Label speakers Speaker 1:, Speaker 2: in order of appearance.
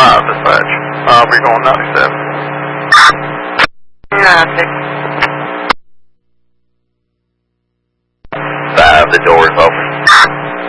Speaker 1: 5 dispatch. We're going 97.
Speaker 2: 96.
Speaker 3: 5, the door